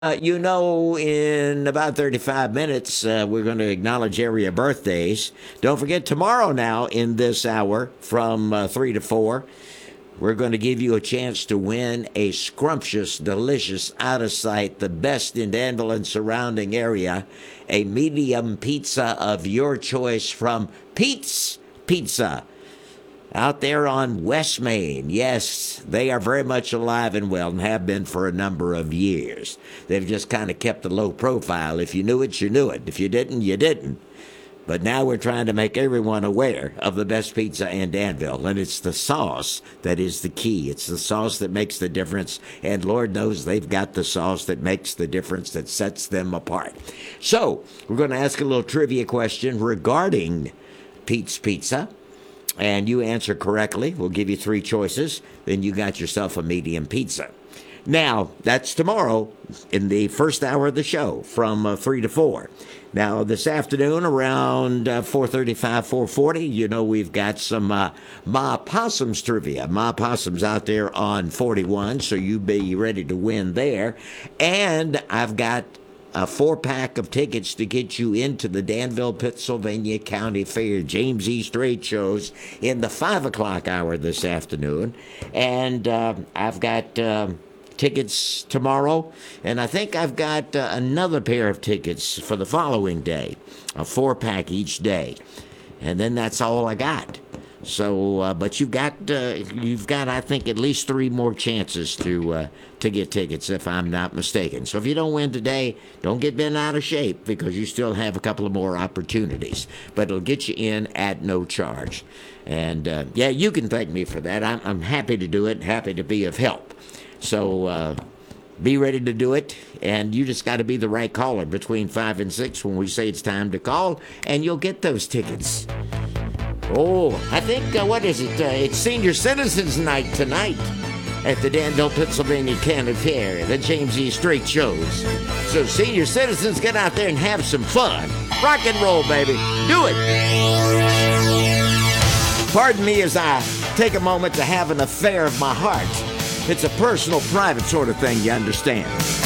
In about 35 minutes, we're going to acknowledge area birthdays. Don't forget, tomorrow now in this hour from 3 to 4, we're going to give you a chance to win a scrumptious, delicious, out of sight, the best in Danville and surrounding area, a medium pizza of your choice from Pete's Pizza out there on West Main. Yes, they are very much alive and well and have been for a number of years. They've just kind of kept a low profile. If you knew it, you knew it. If you didn't, you didn't. But now we're trying to make everyone aware of the best pizza in Danville, and it's the sauce that is the key. It's the sauce that makes the difference, and Lord knows they've got the sauce that makes the difference, that sets them apart. So, we're going to ask a little trivia question regarding Pete's Pizza. And you answer correctly, we'll give you 3 choices. Then you got yourself a medium pizza. Now, that's tomorrow in the first hour of the show from 3 to 4. Now, this afternoon around 4:35, 4:40, we've got some Ma Possums trivia. Ma Possums out there on 41, so you be ready to win there. And I've got a 4-pack of tickets to get you into the Danville, Pennsylvania County Fair, James E. Strait shows in the 5 o'clock hour this afternoon. And I've got tickets tomorrow, and I think I've got another pair of tickets for the following day, a 4-pack each day. And then that's all I got. So, but you've got, I think, at least 3 more chances to get tickets, if I'm not mistaken. So if you don't win today, don't get bent out of shape, because you still have a couple of more opportunities. But it'll get you in at no charge. And you can thank me for that. I'm happy to do it, happy to be of help. So be ready to do it, and you just got to be the right caller between 5 and 6 when we say it's time to call, and you'll get those tickets. Oh, I think, what is it? It's Senior Citizens Night tonight at the Danville, Pennsylvania County Fair, the James E. Strait shows. So senior citizens, get out there and have some fun. Rock and roll, baby. Do it. Pardon me as I take a moment to have an affair of my heart. It's a personal, private sort of thing, you understand.